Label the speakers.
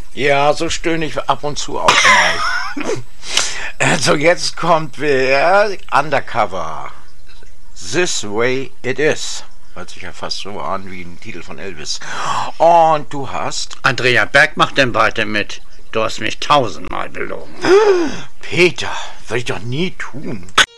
Speaker 1: Ja, so stöhne ich ab und zu auch mal. Also jetzt kommt wer? Undercover. This Way It Is. Hört sich ja fast so an wie ein Titel von Elvis. Und du hast?
Speaker 2: Andrea Berg macht denn weiter mit. Du hast mich 1000-mal belogen.
Speaker 1: Peter, würde ich doch nie tun.